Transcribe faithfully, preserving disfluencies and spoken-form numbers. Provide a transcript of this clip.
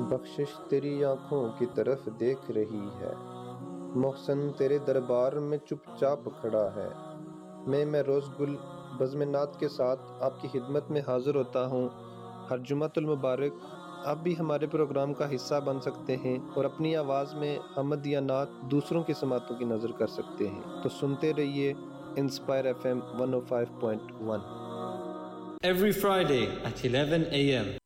बख्शिश तेरी आँखों की तरफ देख रही है, मोहसिन तेरे दरबार में चुपचाप खड़ा है। मैं मैं रोज़ गुल बज़्म नात के साथ आपकी खिदमत में हाज़िर होता हूँ। हर जुमातुल मुबारक आप भी हमारे प्रोग्राम का हिस्सा बन सकते हैं और अपनी आवाज़ में हम्द या नात दूसरों की समातों की नज़र कर सकते हैं। तो सुनते रहिए inspire F M one O five point one. Every Friday at eleven a m